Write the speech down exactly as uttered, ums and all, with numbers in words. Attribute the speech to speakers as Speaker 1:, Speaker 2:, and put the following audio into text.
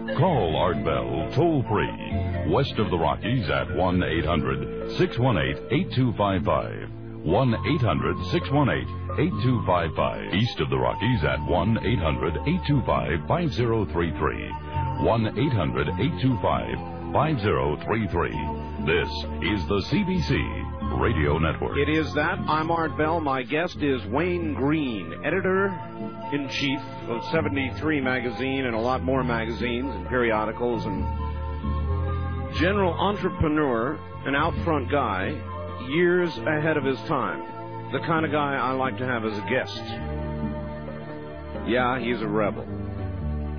Speaker 1: Call Art Bell toll-free. West of the Rockies at one eight hundred six one eight eight two five five. one eight hundred six one eight eight two five five. East of the Rockies at one eight hundred eight two five five zero three three. one eight hundred eight two five five zero three three. This is the C B C Radio Network.
Speaker 2: It is that. I'm Art Bell. My guest is Wayne Green, editor-in-chief of seventy-three magazine and a lot more magazines and periodicals, and general entrepreneur, an out-front guy, years ahead of his time. The kind of guy I like to have as a guest. Yeah, he's a rebel.